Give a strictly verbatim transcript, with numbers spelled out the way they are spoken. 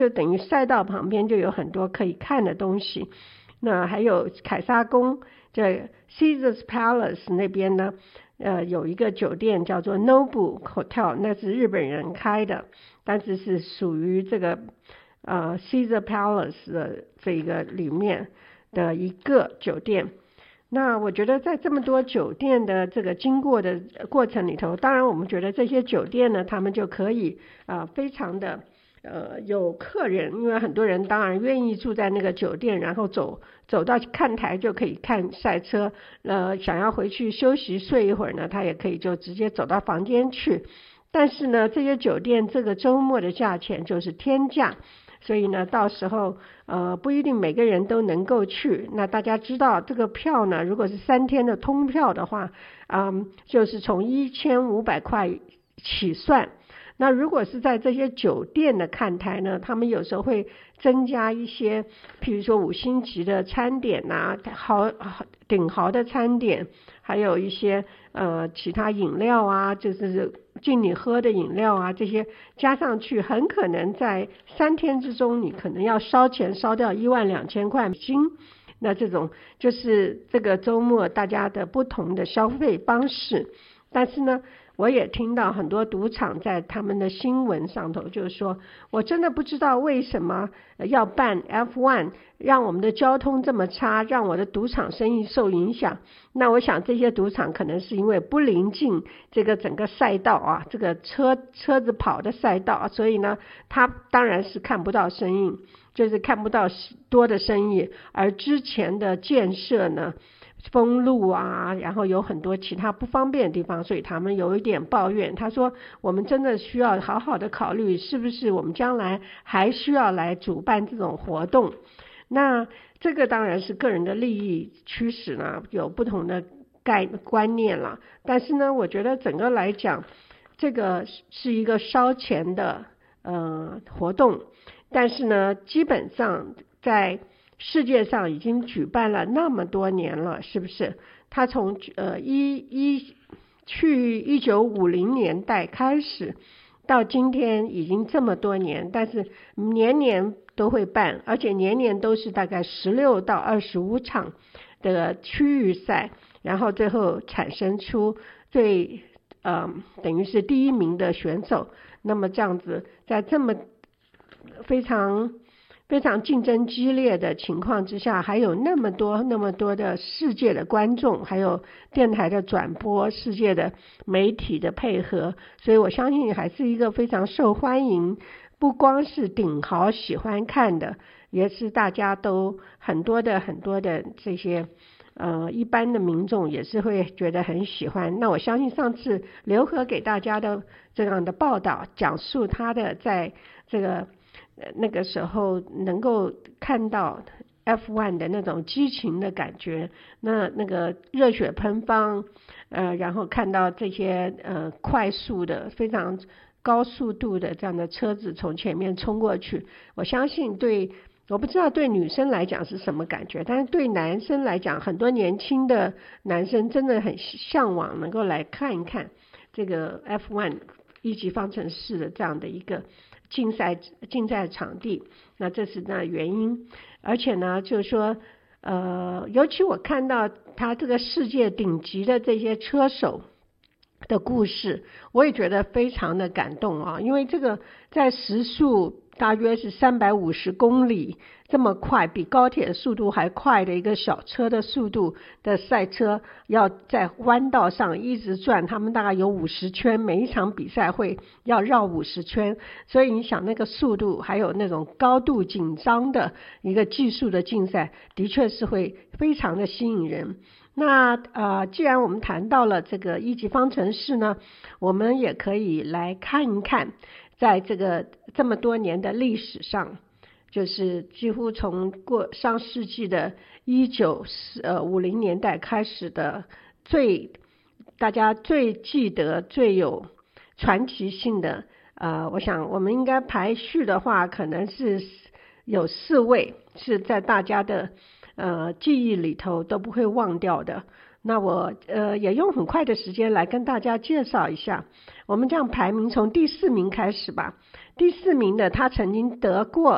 就等于赛道旁边就有很多可以看的东西。那还有凯撒宫，这 Caesar's Palace 那边呢，呃，有一个酒店叫做 Nobu Hotel， 那是日本人开的，但是是属于这个呃 Caesar Palace 的这个里面的一个酒店。那我觉得在这么多酒店的这个经过的过程里头，当然我们觉得这些酒店呢，他们就可以啊、呃、非常的呃有客人，因为很多人当然愿意住在那个酒店，然后走走到看台就可以看赛车，呃想要回去休息睡一会儿呢，他也可以就直接走到房间去。但是呢，这些酒店这个周末的价钱就是天价，所以呢，到时候呃不一定每个人都能够去。那大家知道这个票呢，如果是三天的通票的话，嗯，就是从一千五百块起算。那如果是在这些酒店的看台呢，他们有时候会增加一些，譬如说五星级的餐点啊，豪顶豪的餐点，还有一些呃其他饮料啊，就是进你喝的饮料啊，这些加上去，很可能在三天之中，你可能要烧钱烧掉一万两千块美金。那这种就是这个周末大家的不同的消费方式。但是呢，我也听到很多赌场在他们的新闻上头就是说，我真的不知道为什么要办 F 一， 让我们的交通这么差，让我的赌场生意受影响。那我想这些赌场可能是因为不临近这个整个赛道啊，这个车车子跑的赛道，所以呢，他当然是看不到生意，就是看不到多的生意。而之前的建设呢，封路啊，然后有很多其他不方便的地方，所以他们有一点抱怨。他说我们真的需要好好的考虑，是不是我们将来还需要来主办这种活动。那这个当然是个人的利益驱使呢，有不同的概观念了。但是呢，我觉得整个来讲，这个是一个烧钱的呃活动，但是呢，基本上在世界上已经举办了那么多年了，是不是？他从呃一一去一九五零年代开始，到今天已经这么多年，但是年年都会办，而且年年都是大概十六到二十五场的区域赛，然后最后产生出最呃等于是第一名的选手。那么这样子，在这么非常非常竞争激烈的情况之下，还有那么多那么多的世界的观众，还有电台的转播，世界的媒体的配合，所以我相信还是一个非常受欢迎，不光是顶豪喜欢看的，也是大家都很多的很多的这些呃一般的民众也是会觉得很喜欢。那我相信上次刘和给大家的这样的报道，讲述他的在这个那个时候能够看到 F 一 的那种激情的感觉，那那个热血喷发，呃，然后看到这些呃快速的非常高速度的这样的车子从前面冲过去，我相信对，我不知道对女生来讲是什么感觉，但是对男生来讲，很多年轻的男生真的很向往能够来看一看这个 F 一 一级方程式的这样的一个竞赛竞赛场地。那这是那原因。而且呢，就是说呃，尤其我看到他这个世界顶级的这些车手的故事，我也觉得非常的感动啊。因为这个在时速大约是三百五十公里这么快，比高铁速度还快的一个小车的速度的赛车，要在弯道上一直转，他们大概有五十圈，每一场比赛会要绕五十圈，所以你想那个速度还有那种高度紧张的一个技术的竞赛，的确是会非常的吸引人。那呃，既然我们谈到了这个一级方程式呢，我们也可以来看一看，在这个这么多年的历史上，就是几乎从过上世纪的一九五零年代开始的最大家最记得最有传奇性的呃，我想我们应该排序的话，可能是有四位是在大家的呃记忆里头都不会忘掉的。那我呃也用很快的时间来跟大家介绍一下，我们这样排名从第四名开始吧。第四名的他曾经得过